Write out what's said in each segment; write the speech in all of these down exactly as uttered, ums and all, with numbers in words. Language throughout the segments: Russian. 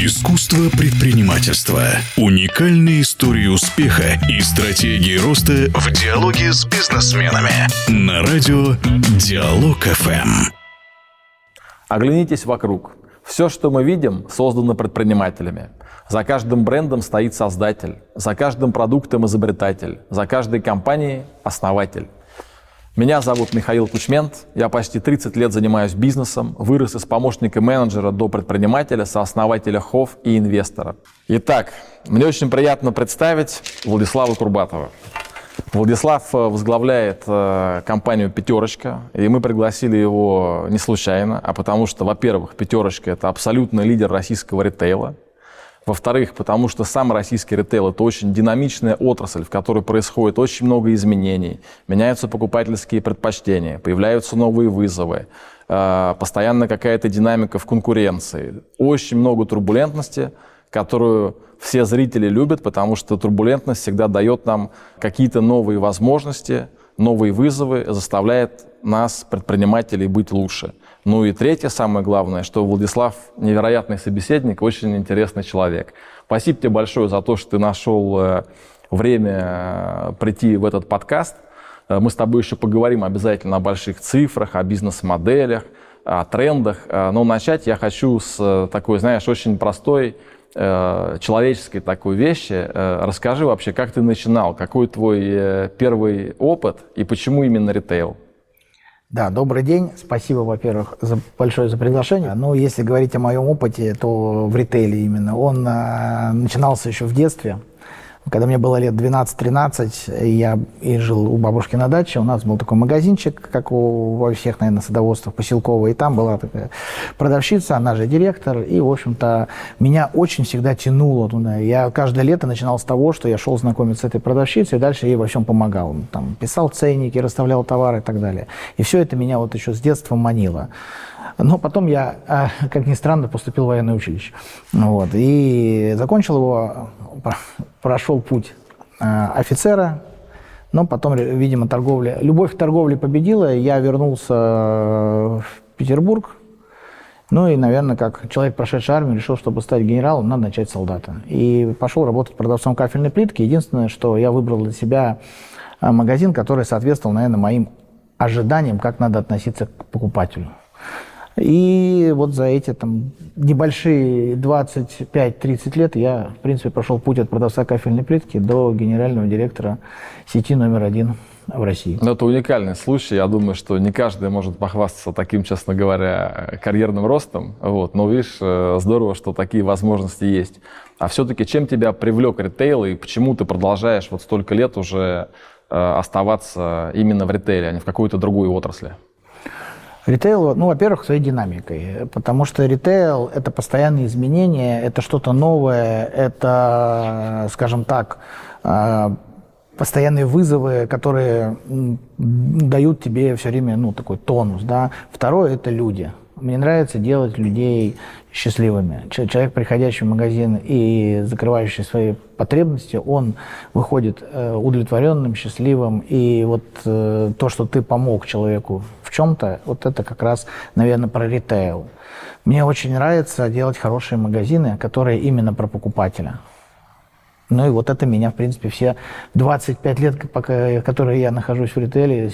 Искусство предпринимательства. Уникальные истории успеха и стратегии роста в диалоге с бизнесменами. На радио Диалог эф эм. Оглянитесь вокруг. Все, что мы видим, создано предпринимателями. За каждым брендом стоит создатель, за каждым продуктом изобретатель, за каждой компанией основатель. Меня зовут Михаил Кучмент, я почти тридцать лет занимаюсь бизнесом, вырос из помощника менеджера до предпринимателя, сооснователя ХОВ и инвестора. Итак, мне очень приятно представить Владислава Курбатова. Владислав возглавляет э, компанию «Пятерочка», и мы пригласили его не случайно, а потому что, во-первых, «Пятерочка» — это абсолютный лидер российского ритейла. Во-вторых, потому что сам российский ритейл – это очень динамичная отрасль, в которой происходит очень много изменений. Меняются покупательские предпочтения, появляются новые вызовы, э, постоянно какая-то динамика в конкуренции. Очень много турбулентности, которую все зрители любят, потому что турбулентность всегда дает нам какие-то новые возможности, новые вызовы, заставляет нас, предпринимателей, быть лучше. Ну и третье, самое главное, что Владислав невероятный собеседник, очень интересный человек. Спасибо тебе большое за то, что ты нашел время прийти в этот подкаст. Мы с тобой еще поговорим обязательно о больших цифрах, о бизнес-моделях, о трендах. Но начать я хочу с такой, знаешь, очень простой, человеческой такой вещи. Расскажи вообще, как ты начинал, какой твой первый опыт и почему именно ритейл? Да, добрый день. Спасибо, во-первых, за, большое за приглашение. Ну, если говорить о моем опыте, то в ритейле именно. Он а, начинался еще в детстве. Когда мне было лет двенадцать-тринадцать, я и жил у бабушки на даче. У нас был такой магазинчик, как у, во всех, наверное, садоводствах поселковых. И там была такая продавщица, она же директор. И, в общем-то, меня очень всегда тянуло туда. Я каждое лето начинал с того, что я шел знакомиться с этой продавщицей, и дальше ей во всем помогал. Там, писал ценники, расставлял товары и так далее. И все это меня вот еще с детства манило. Но потом я, как ни странно, поступил в военное училище. Вот. И закончил его, прошел путь офицера, но потом, видимо, торговля, любовь к торговле победила, я вернулся в Петербург. Ну и, наверное, как человек, прошедший армию, решил, чтобы стать генералом, надо начать с солдата. И пошел работать продавцом кафельной плитки. Единственное, что я выбрал для себя магазин, который соответствовал, наверное, моим ожиданиям, как надо относиться к покупателю. И вот за эти там небольшие двадцать пять тридцать лет я, в принципе, прошел путь от продавца кафельной плитки до генерального директора сети номер один в России. Но это уникальный случай. Я думаю, что не каждый может похвастаться таким, честно говоря, карьерным ростом. Вот. Но видишь, здорово, что такие возможности есть. А все-таки чем тебя привлек ритейл и почему ты продолжаешь вот столько лет уже оставаться именно в ритейле, а не в какой-то другой отрасли? Ритейл, ну, во-первых, своей динамикой, потому что ритейл – это постоянные изменения, это что-то новое, это, скажем так, постоянные вызовы, которые дают тебе все время, ну, такой тонус, да. Второе – это люди. Мне нравится делать людей счастливыми. Человек, приходящий в магазин и закрывающий свои потребности, он выходит удовлетворенным, счастливым. И вот то, что ты помог человеку в чем-то, вот это как раз, наверное, про ритейл. Мне очень нравится делать хорошие магазины, которые именно про покупателя. Ну и вот это меня, в принципе, все двадцать пять лет, пока, которые я нахожусь в ритейле,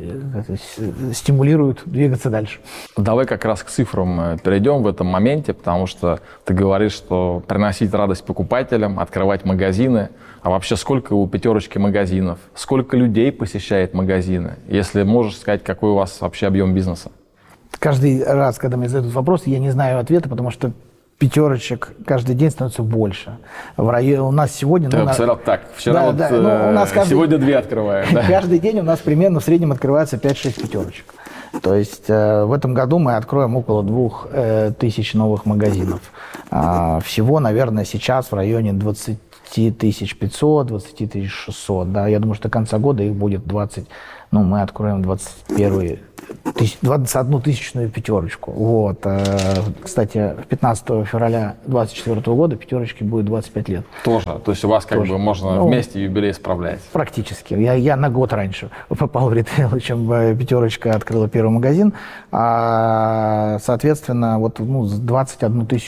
стимулируют двигаться дальше. Давай как раз к цифрам перейдем в этом моменте, потому что ты говоришь, что приносить радость покупателям, открывать магазины. А вообще сколько у «Пятерочки» магазинов? Сколько людей посещает магазины? Если можешь сказать, какой у вас вообще объем бизнеса? Каждый раз, когда мне задают вопрос, я не знаю ответа, потому что «Пятерочек» каждый день становится больше. В районе, у нас сегодня... Ты ну, обсуждал так. Вчера да, вот да, ну, у нас каждый, сегодня две открываем. Да. Каждый день у нас примерно в среднем открывается пять-шесть «Пятерочек». То есть э, в этом году мы откроем около двух э, тысяч новых магазинов. А, всего, наверное, сейчас в районе двадцать тысяч пятьсот, двадцать тысяч шестьсот. Да? Я думаю, что до конца года их будет двадцать. Ну, мы откроем двадцать первый двадцать одну тысячную «Пятерочку». Вот. Кстати, пятнадцатого февраля двадцать четвёртого года «Пятерочке» будет двадцать пять лет. Тоже? То есть у вас как Тоже. бы можно ну, вместе юбилей справлять? Практически. Я, я на год раньше попал в ритейл, чем «Пятерочка» открыла первый магазин. А, соответственно, вот ну, двадцать одну тысячу магазинов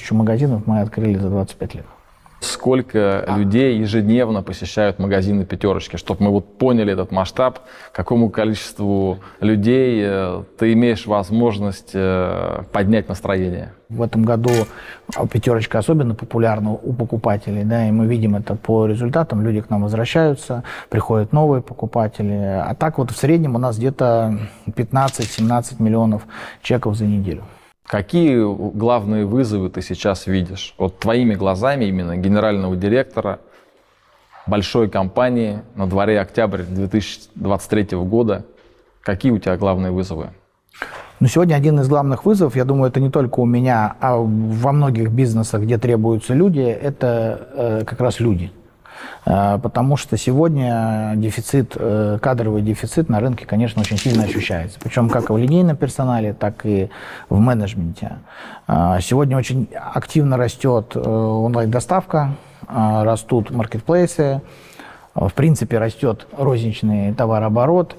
магазинов мы открыли за двадцать пять лет. Сколько людей ежедневно посещают магазины «Пятерочки», чтобы мы вот поняли этот масштаб, какому количеству людей ты имеешь возможность поднять настроение? В этом году «Пятерочка» особенно популярна у покупателей, да, и мы видим это по результатам. Люди к нам возвращаются, приходят новые покупатели. А так вот в среднем у нас где-то пятнадцать-семнадцать миллионов чеков за неделю. Какие главные вызовы ты сейчас видишь? Вот твоими глазами именно генерального директора большой компании, на дворе октябрь две тысячи двадцать третьего года. Какие у тебя главные вызовы? Ну, сегодня один из главных вызовов, я думаю, это не только у меня, а во многих бизнесах, где требуются люди, это э, как раз люди. Э, потому что сегодня дефицит, э, кадровый дефицит на рынке, конечно, очень сильно ощущается. Причем как в линейном персонале, так и в менеджменте. Э, сегодня очень активно растет э, онлайн-доставка, э, растут маркетплейсы. В принципе, растет розничный товарооборот,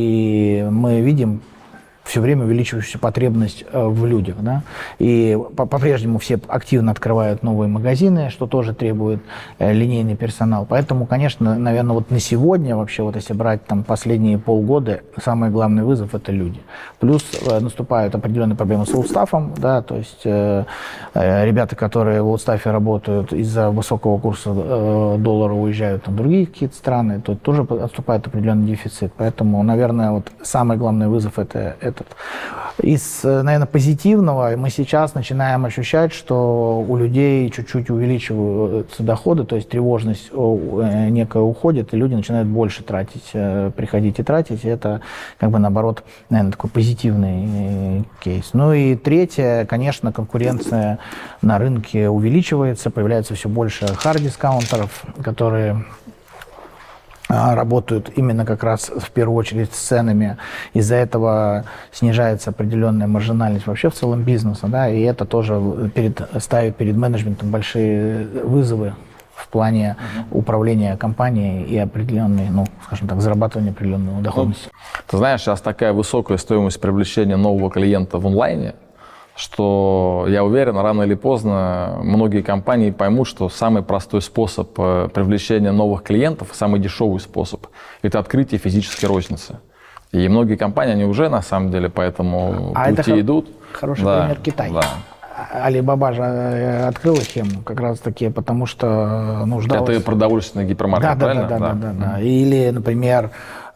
и мы видим все время увеличивающуюся потребность в людях. Да? И по-прежнему все активно открывают новые магазины, что тоже требует линейный персонал. Поэтому, конечно, наверное, вот на сегодня, вообще, вот если брать там последние полгода, самый главный вызов – это люди. Плюс наступают определенные проблемы с олдстафом, да, то есть э, ребята, которые в олдстафе работают, из-за высокого курса э, доллара уезжают в другие какие-то страны, то тоже наступает определенный дефицит. Поэтому, наверное, вот самый главный вызов – это этот. Из, наверное, позитивного мы сейчас начинаем ощущать, что у людей чуть-чуть увеличиваются доходы, то есть тревожность некая уходит, и люди начинают больше тратить, приходить и тратить, и это, как бы, наоборот, наверное, такой позитивный кейс. Ну и третье, конечно, конкуренция на рынке увеличивается, появляется все больше хард-дискаунтеров, которые работают именно как раз в первую очередь с ценами. Из-за этого снижается определенная маржинальность вообще в целом бизнеса, да, и это тоже перед, ставит перед менеджментом большие вызовы в плане uh-huh. управления компанией и определенной, ну, скажем так, зарабатывания определенной доходности. Ну, ты знаешь, сейчас такая высокая стоимость привлечения нового клиента в онлайне, что, я уверен, рано или поздно многие компании поймут, что самый простой способ привлечения новых клиентов, самый дешевый способ – это открытие физической розницы. И многие компании, они уже на самом деле по этому а пути это идут. Хороший да, пример Китай. Да. Алибаба же открыла схему как раз таки, потому что нуждалась... Это продовольственный гипермаркет, да, правильно? Да, да, да. да, да, да. Или, например,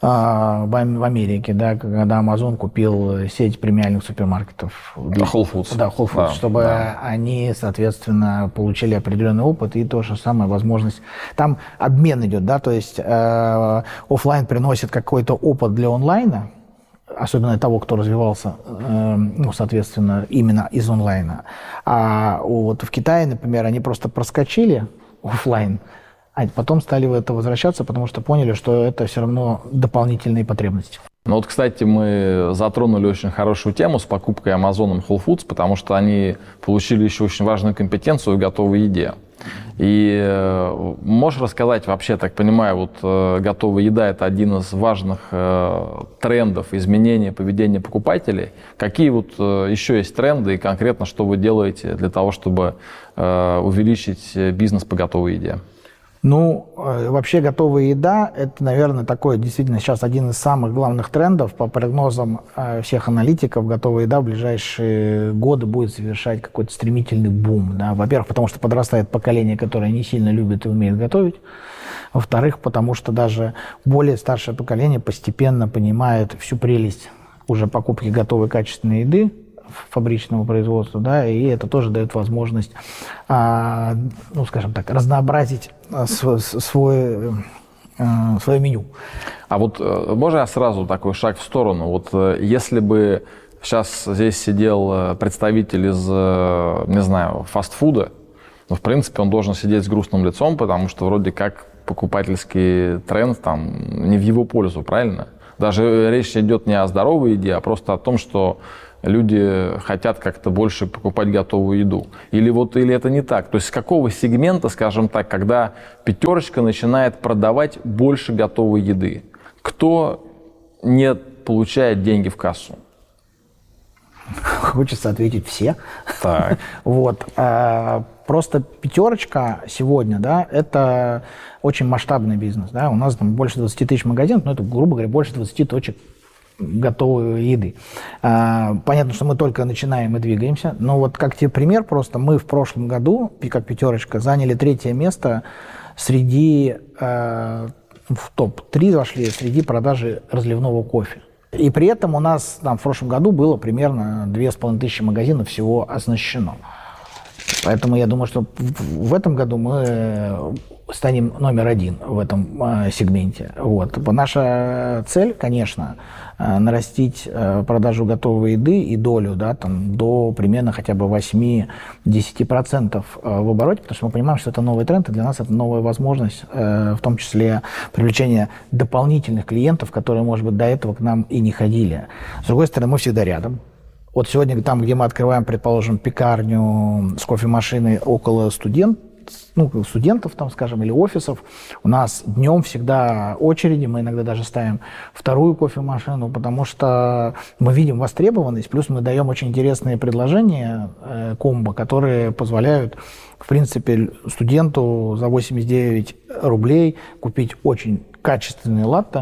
в Америке, да, когда Amazon купил сеть премиальных супермаркетов. Whole Foods. Да, Whole Foods, да, чтобы да. они, соответственно, получили определенный опыт и то же самое возможность. Там обмен идет, да, то есть э, офлайн приносит какой-то опыт для онлайна, особенно того, кто развивался, э, ну, соответственно, именно из онлайна. А вот в Китае, например, они просто проскочили офлайн, а потом стали в это возвращаться, потому что поняли, что это все равно дополнительные потребности. Ну вот, кстати, мы затронули очень хорошую тему с покупкой Amazon Whole Foods, потому что они получили еще очень важную компетенцию в готовой еде. И э, можешь рассказать вообще, так понимаю, вот э, готовая еда – это один из важных э, трендов изменения поведения покупателей. Какие вот э, еще есть тренды и конкретно что вы делаете для того, чтобы э, увеличить бизнес по готовой еде? Ну, вообще готовая еда – это, наверное, такой действительно сейчас один из самых главных трендов. По прогнозам всех аналитиков, готовая еда в ближайшие годы будет совершать какой-то стремительный бум. Да? Во-первых, потому что подрастает поколение, которое не сильно любит и умеет готовить. Во-вторых, потому что даже более старшее поколение постепенно понимает всю прелесть уже покупки готовой качественной еды, фабричного производства, да, и это тоже дает возможность, а, ну, скажем так, разнообразить свой, свой, а, свое меню. А вот можно я сразу такой шаг в сторону? Вот если бы сейчас здесь сидел представитель из, не знаю, фастфуда, ну, в принципе, он должен сидеть с грустным лицом, потому что вроде как покупательский тренд там не в его пользу, правильно? Даже речь идет не о здоровой еде, а просто о том, что люди хотят как-то больше покупать готовую еду. Или вот или это не так? То есть с какого сегмента, скажем так, когда Пятерочка начинает продавать больше готовой еды? Кто не получает деньги в кассу? Хочется ответить все. Так. Вот. Просто пятерочка сегодня, да, это очень масштабный бизнес, да, у нас там больше двадцати тысяч магазинов, но это, грубо говоря, больше двадцати точек готовой еды. Понятно, что мы только начинаем и двигаемся, но вот как тебе пример, просто мы в прошлом году, как пятерочка, заняли третье место среди, в топ три вошли среди продажи разливного кофе. И при этом у нас там в прошлом году было примерно две с половиной тысячи магазинов всего оснащено. Поэтому я думаю, что в этом году мы станем номер один в этом э, сегменте. Вот. Наша цель, конечно, э, нарастить э, продажу готовой еды и долю, да, там, до примерно хотя бы восемь-десять процентов э, в обороте, потому что мы понимаем, что это новый тренд, и для нас это новая возможность, э, в том числе привлечения дополнительных клиентов, которые, может быть, до этого к нам и не ходили. С другой стороны, мы всегда рядом. Вот сегодня там, где мы открываем, предположим, пекарню с кофемашиной около студент, ну, студентов, там, скажем, или офисов, у нас днем всегда очереди, мы иногда даже ставим вторую кофемашину, потому что мы видим востребованность, плюс мы даем очень интересные предложения, э, комбо, которые позволяют, в принципе, студенту за восемьдесят девять рублей купить очень качественный латте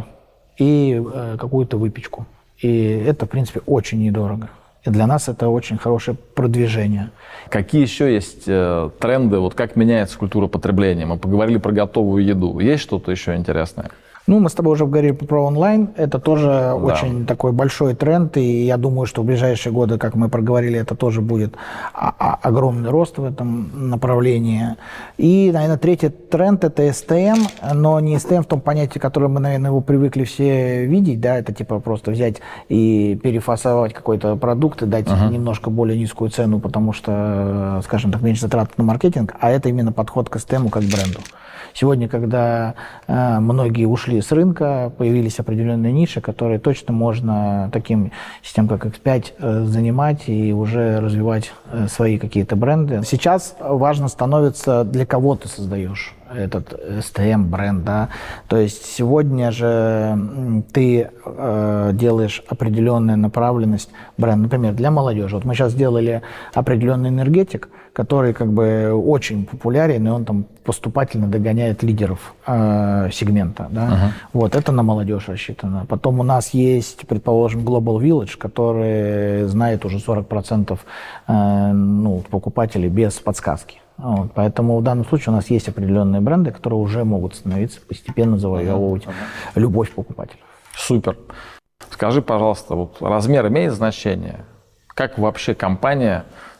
и э, какую-то выпечку. И это, в принципе, очень недорого. И для нас это очень хорошее продвижение. Какие еще есть э, тренды, вот как меняется культура потребления? Мы поговорили про готовую еду. Есть что-то еще интересное? Ну, мы с тобой уже говорили про онлайн. Это тоже да. очень такой большой тренд. И я думаю, что в ближайшие годы, как мы проговорили, это тоже будет огромный рост в этом направлении. И, наверное, третий тренд – это эс тэ эм. Но не эс тэ эм в том понятии, которое мы, наверное, его привыкли все видеть. Да, это типа просто взять и перефасовать какой-то продукт и дать uh-huh. немножко более низкую цену, потому что, скажем так, меньше затрат на маркетинг. А это именно подход к эс тэ эм как бренду. Сегодня, когда э, многие ушли с рынка, появились определенные ниши, которые точно можно таким системам, как икс пять, э, занимать и уже развивать э, свои какие-то бренды. Сейчас важно становится, для кого ты создаешь этот эс тэ эм-бренд, да. То есть сегодня же ты э, делаешь определенную направленность бренда, например, для молодежи. Вот мы сейчас сделали определенный энергетик, который как бы очень популярен, и он там поступательно догоняет лидеров э, сегмента. Да? Uh-huh. Вот, это на молодежь рассчитано. Потом у нас есть, предположим, Global Village, который знает уже сорок процентов э, ну, покупателей без подсказки. Вот, поэтому в данном случае у нас есть определенные бренды, которые уже могут становиться, постепенно завоевывать uh-huh. Uh-huh. любовь покупателя. Супер. Скажи, пожалуйста, вот размер имеет значение? Как вообще компания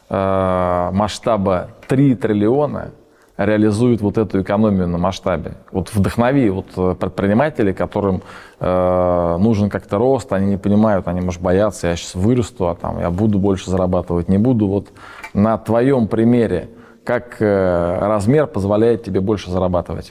э, масштаба три триллиона реализует вот эту экономию на масштабе? Вот вдохнови вот предпринимателей, которым э, нужен как-то рост, они не понимают, они, может, боятся, я сейчас вырасту, а там я буду больше зарабатывать, не буду. Вот на твоем примере, как э, размер позволяет тебе больше зарабатывать?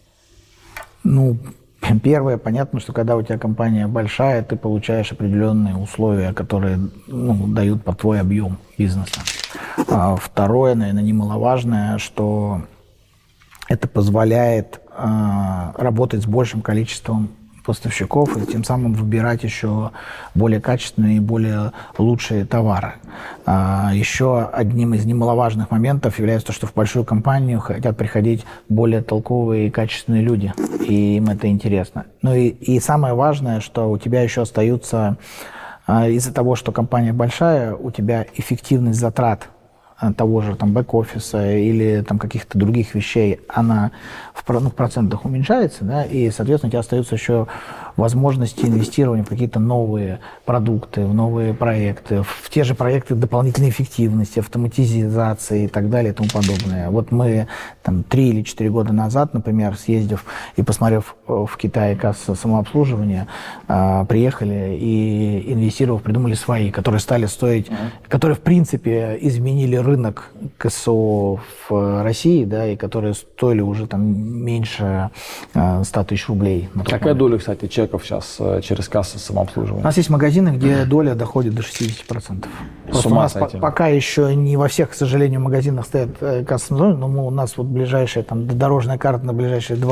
Ну, первое, понятно, что когда у тебя компания большая, ты получаешь определенные условия, которые ну, дают под твой объем бизнеса. А второе, наверное, немаловажное, что это позволяет а, работать с большим количеством поставщиков и тем самым выбирать еще более качественные и более лучшие товары. А, еще одним из немаловажных моментов является то, что в большую компанию хотят приходить более толковые и качественные люди, и им это интересно. Ну и, и самое важное, что у тебя еще остаются, а, из-за того, что компания большая, у тебя эффективность затрат того же там бэк-офиса или там каких-то других вещей, она в, ну, в процентах уменьшается, да, и, соответственно, у тебя остаются еще возможности инвестирования в какие-то новые продукты, в новые проекты, в те же проекты дополнительной эффективности, автоматизации и так далее и тому подобное. Вот мы там три или четыре года назад, например, съездив и посмотрев в Китае кассы самообслуживания, приехали и, инвестировав, придумали свои, которые стали стоить, mm-hmm. которые, в принципе, изменили рынок ка эс о в России, да, и которые стоили уже там меньше ста тысяч рублей. Какая доля, кстати, чеков сейчас через кассы самообслуживания? У нас есть магазины, где доля доходит до шестидесяти процентов. Просто у нас по- пока еще не во всех, к сожалению, магазинах стоят кассы самообслуживания, но мы, у нас вот ближайшая там дорожная карта на ближайшие два